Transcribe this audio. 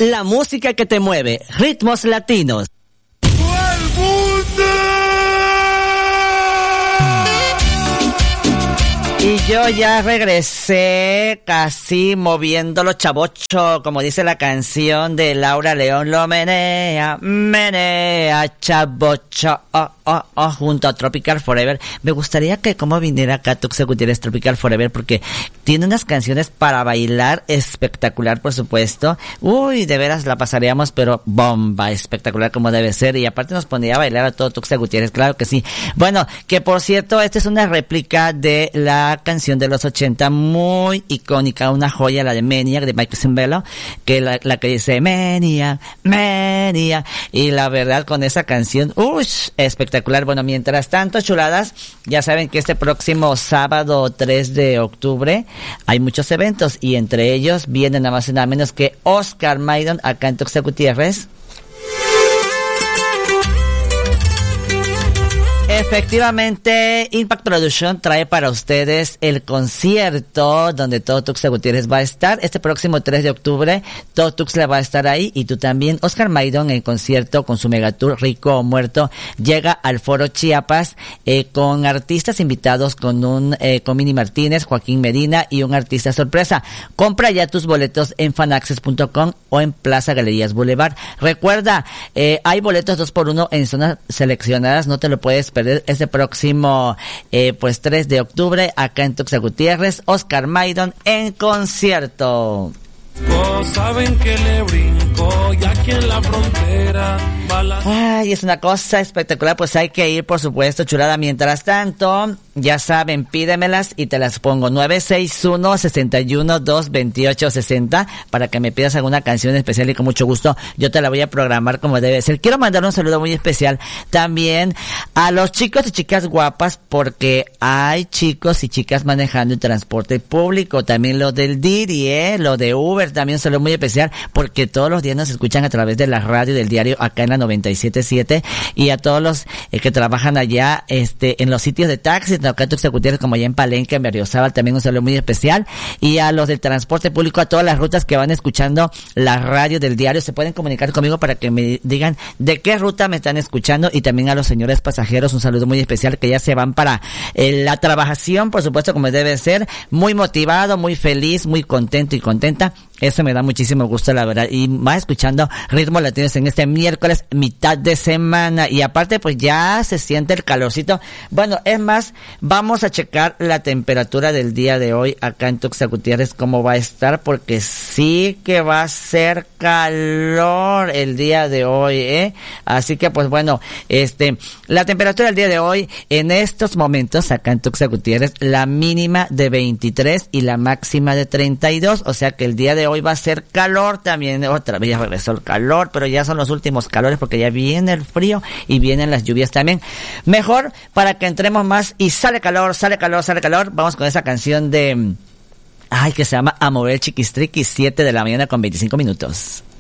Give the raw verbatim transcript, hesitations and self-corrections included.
La música que te mueve, ritmos latinos. Y yo ya regresé casi moviéndolo chavocho, como dice la canción de Laura León, lo menea, menea, chavocho, oh, oh, oh, junto a Tropical Forever. Me gustaría que como viniera acá Tuxtla Gutiérrez Tropical Forever, porque tiene unas canciones para bailar espectacular, por supuesto. Uy, de veras la pasaríamos, pero bomba, espectacular como debe ser. Y aparte nos pondría a bailar a todo Tuxtla Gutiérrez, claro que sí. Bueno, que por cierto, esta es una réplica de la canción de los ochenta, muy icónica, una joya, la de Maniac, de Mike Zambello, que la, la que dice Maniac, Maniac, y la verdad con esa canción, uy, espectacular. Bueno, mientras tanto, chuladas, ya saben que este próximo sábado tres de octubre hay muchos eventos, y entre ellos vienen nada más y nada menos que Oscar Maidon acá en Tuxtla Gutiérrez. Efectivamente, Impact Production trae para ustedes el concierto donde todo Tuxtla Gutiérrez va a estar. Este próximo tres de octubre, todo Tuxtla va a estar ahí, y tú también. Oscar Maidon en concierto con su megatour Rico o Muerto llega al Foro Chiapas eh, con artistas invitados, con un eh, con Mini Martínez, Joaquín Medina y un artista sorpresa. Compra ya tus boletos en fanaccess punto com o en Plaza Galerías Boulevard. Recuerda, eh, hay boletos dos por uno en zonas seleccionadas, no te lo puedes perder. Este próximo eh, pues tres de octubre acá en Tuxtla Gutiérrez, Oscar Maidon en concierto. Saben que le brinco y aquí en la frontera balas. Ay, es una cosa espectacular, pues hay que ir, por supuesto, chulada. Mientras tanto, ya saben, pídemelas y te las pongo. nueve seis uno, seis uno dos, dos ocho seis cero para que me pidas alguna canción especial, y con mucho gusto yo te la voy a programar como debe ser. Quiero mandar un saludo muy especial también a los chicos y chicas guapas, porque hay chicos y chicas manejando el transporte público, también lo del Didi, eh, lo de Uber, también un saludo muy especial, porque todos los días nos escuchan a través de la radio del diario acá en la noventa y siete punto siete, y a todos los eh, que trabajan allá este en los sitios de taxis, acá en Tuxtla Gutiérrez, como allá en Palenque, en Berriozábal, también un saludo muy especial, y a los del transporte público, a todas las rutas que van escuchando la radio del diario. Se pueden comunicar conmigo para que me digan de qué ruta me están escuchando, y también a los señores pasajeros un saludo muy especial, que ya se van para eh, la trabajación, por supuesto, como debe ser, muy motivado, muy feliz, muy contento y contenta. Eso me da muchísimo gusto, la verdad. Y va escuchando Ritmos Latinos en este miércoles, mitad de semana. Y aparte, pues ya se siente el calorcito. Bueno, es más, vamos a checar la temperatura del día de hoy acá en Tuxtla Gutiérrez, cómo va a estar, porque sí que va a ser calor el día de hoy, ¿eh? Así que, pues bueno, este, la temperatura del día de hoy, en estos momentos, acá en Tuxtla Gutiérrez, la mínima de veintitrés y la máxima de treinta y dos. O sea que el día de hoy va a ser calor también. Otra vez ya regresó el calor, pero ya son los últimos calores, porque ya viene el frío y vienen las lluvias también. Mejor, para que entremos más, y sale calor, sale calor, sale calor, vamos con esa canción de ay, que se llama A Mover Chiquistriquis, siete de la mañana con veinticinco minutos.